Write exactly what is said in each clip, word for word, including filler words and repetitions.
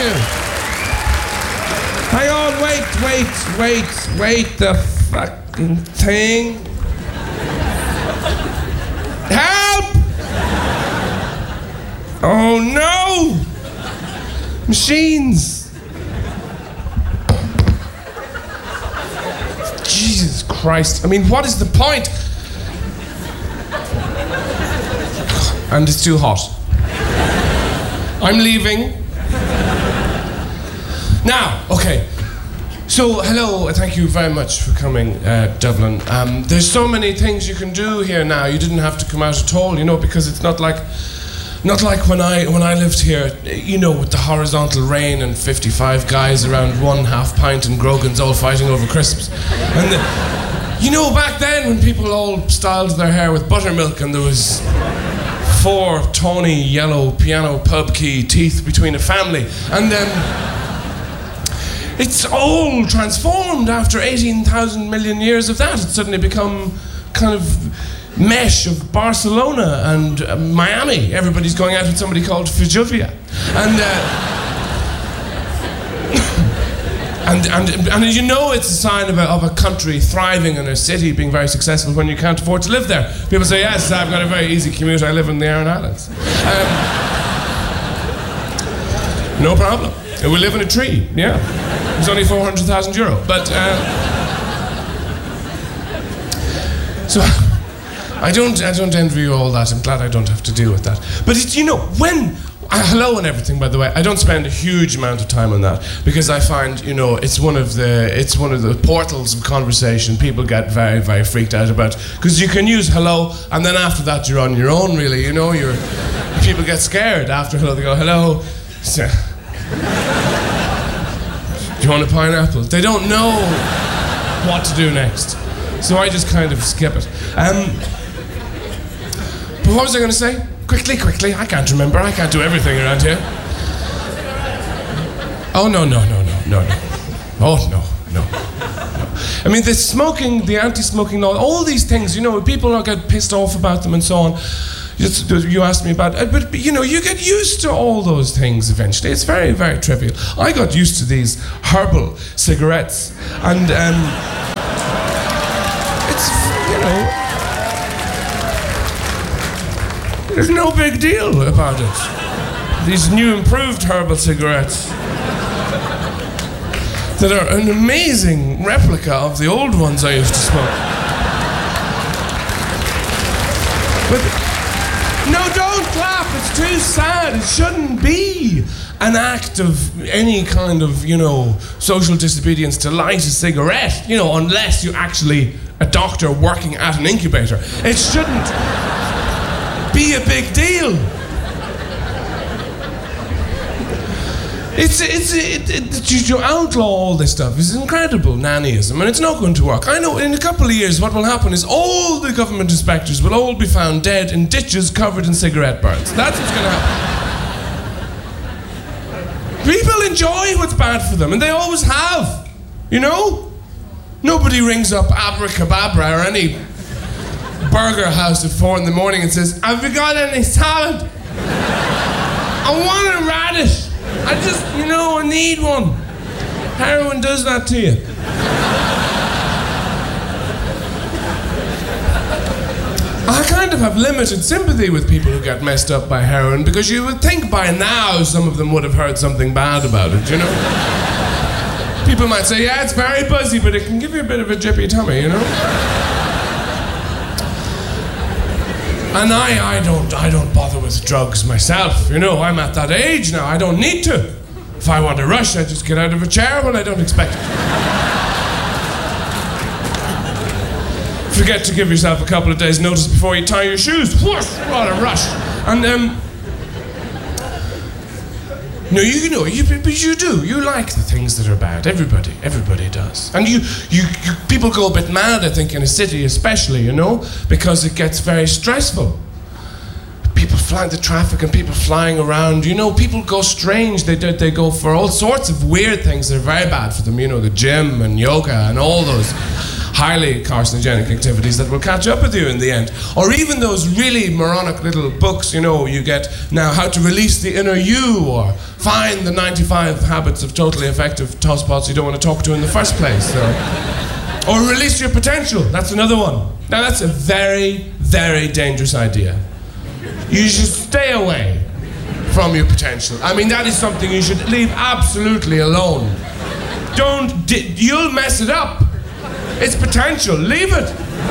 you. Hang on, wait, wait, wait, wait the fucking thing. Help! Oh no! Machines! Jesus Christ. I mean, what is the point? And it's too hot. I'm leaving. Now, okay. So, hello, thank you very much for coming, uh, Dublin. Um, there's so many things you can do here now. You didn't have to come out at all, you know, because it's not like, not like when I when I lived here, you know, with the horizontal rain and fifty-five guys around one half pint and Grogan's all fighting over crisps. And the, you know, back then when people all styled their hair with buttermilk and there was four tawny yellow piano pub key teeth between a family, and then. Um, It's all transformed after eighteen thousand million years of that. It's suddenly become kind of mesh of Barcelona and uh, Miami. Everybody's going out with somebody called Fijuvia. And, uh, and, and, and you know it's a sign of a, of a country thriving and a city being very successful when you can't afford to live there. People say, yes, I've got a very easy commute. I live in the Aran Islands. Um, no problem. We live in a tree, yeah. It's only four hundred thousand euro, but uh, so I don't, I don't envy you all that. I'm glad I don't have to deal with that. But it's, you know, when uh, hello and everything. By the way, I don't spend a huge amount of time on that because I find, you know, it's one of the, it's one of the portals of conversation. People get very, very freaked out about because you can use hello, and then after that you're on your own. Really, you know, you're people get scared after hello. They go hello. So, do you want a pineapple? They don't know what to do next. So I just kind of skip it. Um, but what was I going to say? Quickly, quickly. I can't remember. I can't do everything around here. Oh, no, no, no, no, no, no. Oh, no, no, no. I mean, the smoking, the anti-smoking law, all these things, you know, people get pissed off about them and so on. Just, you asked me about it, but you know, you get used to all those things eventually. It's very, very trivial. I got used to these herbal cigarettes, and um, it's, you know, there's no big deal about it. These new improved herbal cigarettes that are an amazing replica of the old ones I used to smoke. But no, don't clap. It's too sad. It shouldn't be an act of any kind of, you know, social disobedience to light a cigarette, you know, unless you're actually a doctor working at an incubator. It shouldn't be a big deal. It's, it's, it, it, you outlaw all this stuff. It's incredible nannyism, and it's not going to work. I know in a couple of years what will happen is all the government inspectors will all be found dead in ditches covered in cigarette burns. That's what's going to happen. People enjoy what's bad for them, and they always have. You know? Nobody rings up Abracababra or any burger house at four in the morning and says, have you got any salad? I want a radish. I just, you know, I need one. Heroin does that to you. I kind of have limited sympathy with people who get messed up by heroin because you would think by now some of them would have heard something bad about it, you know? People might say, yeah, it's very buzzy, but it can give you a bit of a jippy tummy, you know? And I, I don't, I don't bother with drugs myself. You know, I'm at that age now. I don't need to. If I want to rush, I just get out of a chair when I don't expect it. Forget to give yourself a couple of days' notice before you tie your shoes. Whoosh, what a rush! And um, no, you, you know, you, but you do. You like the things that are bad. Everybody, everybody does. And you, you, you, people go a bit mad, I think, in a city especially, you know, because it gets very stressful. People flying the traffic and people flying around, you know, people go strange. They do, they go for all sorts of weird things that are very bad for them, you know, the gym and yoga and all those highly carcinogenic activities that will catch up with you in the end. Or even those really moronic little books, you know, you get now, How to Release the Inner You, or Find the ninety-five Habits of Totally Effective Tosspots You Don't Want to Talk to in the First Place. Or, or Release Your Potential, that's another one. Now that's a very, very dangerous idea. You should stay away from your potential. I mean, that is something you should leave absolutely alone. Don't, di- you'll mess it up. It's potential, leave it.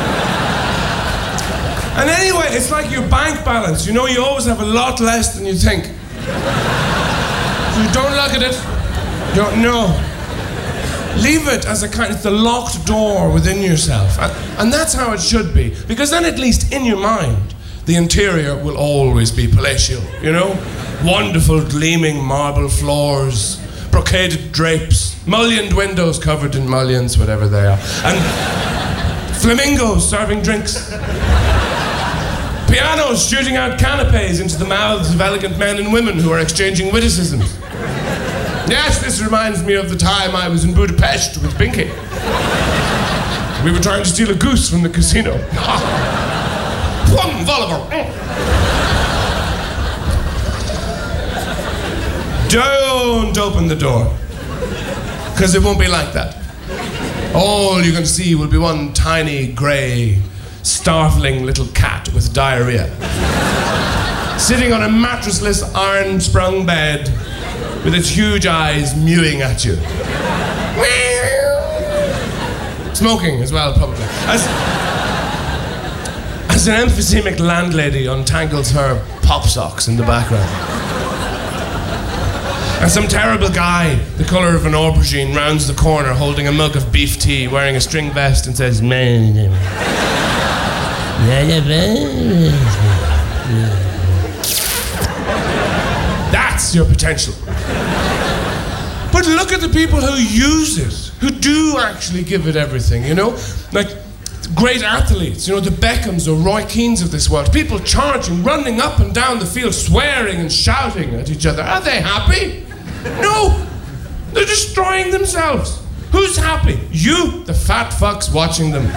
And anyway, it's like your bank balance. You know, you always have a lot less than you think. So don't look at it. Don't, no. Leave it as a kind, it's the locked door within yourself. And, and that's how it should be. Because then at least in your mind, the interior will always be palatial, you know? Wonderful gleaming marble floors, brocaded drapes, mullioned windows covered in mullions, whatever they are, and flamingos serving drinks. Pianos shooting out canapes into the mouths of elegant men and women who are exchanging witticisms. Yes, this reminds me of the time I was in Budapest with Pinky. We were trying to steal a goose from the casino. One Volleyball. Don't open the door, because it won't be like that. All you can see will be one tiny, grey, starveling little cat with diarrhea, sitting on a mattressless, iron-sprung bed, with its huge eyes mewing at you. Smoking as well, probably. As, as an emphysemic landlady untangles her pop socks in the background. And some terrible guy, the colour of an aubergine, rounds the corner holding a mug of beef tea, wearing a string vest, and says, that's your potential. But look at the people who use it, who do actually give it everything, you know? Like great athletes, you know, the Beckhams or Roy Keanes of this world. People charging, running up and down the field, swearing and shouting at each other. Are they happy? No! They're destroying themselves. Who's happy? You, the fat fucks watching them.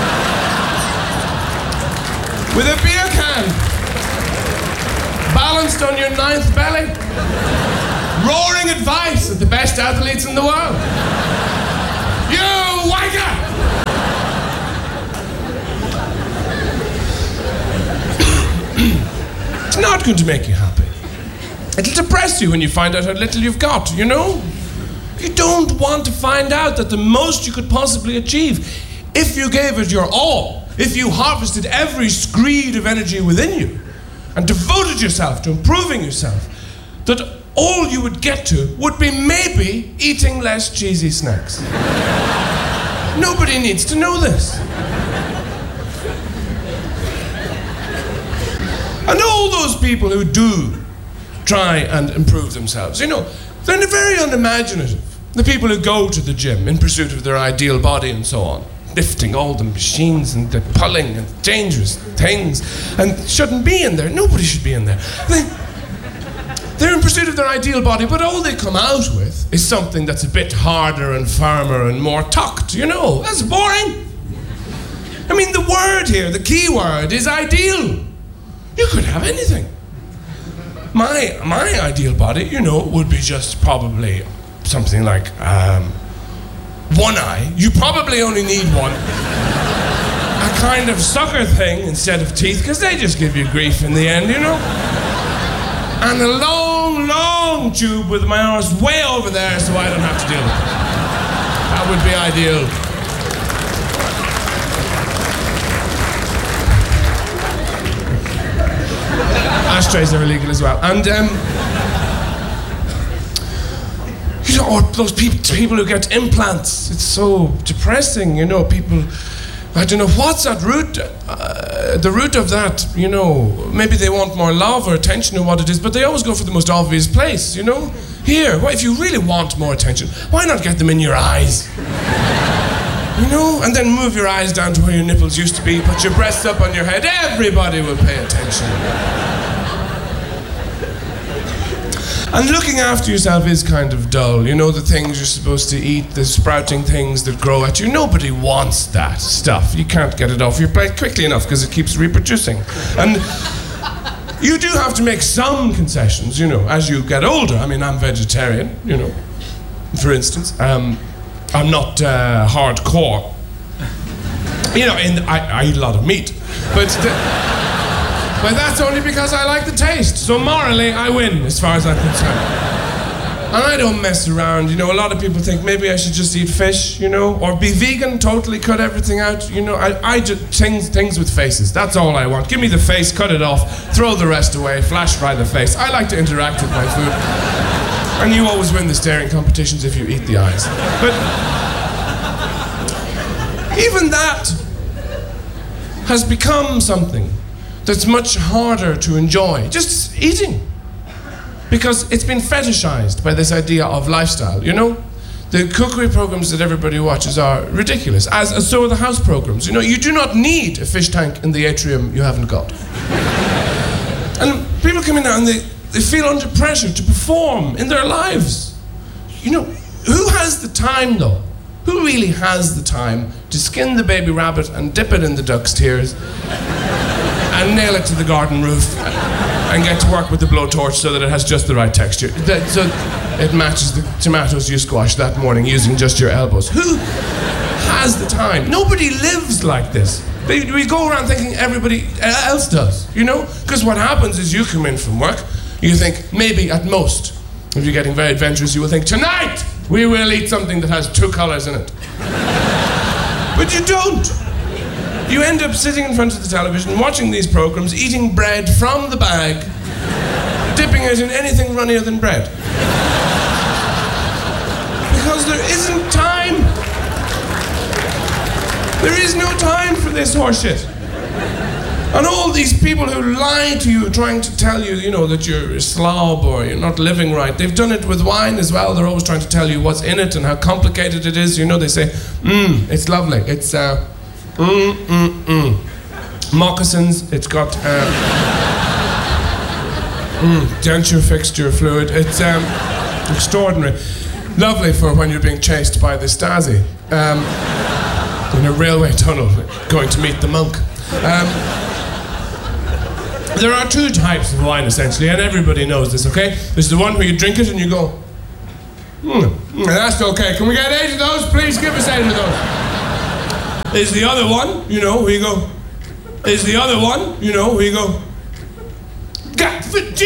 With a beer can, balanced on your ninth belly, roaring advice at the best athletes in the world. You wanker! It's not going to make you happy. It'll depress you when you find out how little you've got, you know? You don't want to find out that the most you could possibly achieve, if you gave it your all, if you harvested every screed of energy within you, and devoted yourself to improving yourself, that all you would get to would be maybe eating less cheesy snacks. Nobody needs to know this. And all those people who do try and improve themselves, you know, they're very unimaginative. The people who go to the gym in pursuit of their ideal body and so on, lifting all the machines and the pulling and dangerous things, and shouldn't be in there. Nobody should be in there. They, they're in pursuit of their ideal body, but all they come out with is something that's a bit harder and firmer and more tucked, you know. That's boring. I mean, the word here, the key word, is ideal. You could have anything. My my ideal body, you know, would be just probably something like um, one eye. You probably only need one. A kind of sucker thing instead of teeth, because they just give you grief in the end, you know. And a long, long tube with my arse way over there so I don't have to deal with it. That would be ideal. Ashtrays are illegal as well. And, um, you know, or those people, people who get implants. It's so depressing, you know, people, I don't know, what's that root, uh, the root of that, you know, maybe they want more love or attention or what it is, but they always go for the most obvious place, you know? Here, well, if you really want more attention, why not get them in your eyes? You know, and then move your eyes down to where your nipples used to be, put your breasts up on your head, everybody will pay attention. And looking after yourself is kind of dull. You know, the things you're supposed to eat, the sprouting things that grow at you. Nobody wants that stuff. You can't get it off your plate quickly enough because it keeps reproducing. And you do have to make some concessions, you know, as you get older. I mean, I'm vegetarian, you know, for instance. Um, I'm not uh, hardcore. You know, in the, I, I eat a lot of meat. But, the, but that's only because I like the taste. So morally, I win, as far as I'm concerned. And I don't mess around, you know. A lot of people think maybe I should just eat fish, you know, or be vegan, totally cut everything out, you know. I, I just, things, things with faces, that's all I want. Give me the face, cut it off, throw the rest away, flash fry the face. I like to interact with my food. And you always win the staring competitions if you eat the eyes. But even that has become something that's much harder to enjoy. Just eating. Because it's been fetishized by this idea of lifestyle, you know? The cookery programs that everybody watches are ridiculous, as, as so are the house programs. You know, you do not need a fish tank in the atrium you haven't got. And people come in now and they, they feel under pressure to perform in their lives. You know, who has the time though? Who really has the time to skin the baby rabbit and dip it in the duck's tears and nail it to the garden roof and get to work with the blowtorch so that it has just the right texture, that, so it matches the tomatoes you squashed that morning using just your elbows? Who has the time? Nobody lives like this. They, we go around thinking everybody else does, you know? Because what happens is you come in from work, you think maybe at most, if you're getting very adventurous, you will think, tonight we will eat something that has two colors in it. But you don't. You end up sitting in front of the television, watching these programs, eating bread from the bag, dipping it in anything runnier than bread. Because there isn't time. There is no time for this horseshit. And all these people who lie to you, trying to tell you, you know, that you're a slob or you're not living right. They've done it with wine as well. They're always trying to tell you what's in it and how complicated it is. You know, they say, mmm, it's lovely. It's, uh, mmm, mmm, mmm. Moccasins, it's got, uh, mmm, denture fixture fluid. It's, um, extraordinary. Lovely for when you're being chased by the Stasi. Um, in a railway tunnel, going to meet the monk. Um, There are two types of wine, essentially, and everybody knows this, okay? There's the one where you drink it and you go, hmm, that's okay. Can we get eight of those? Please give us eight of those. There's the other one, you know, where you go, there's the other one, you know, where you go, God,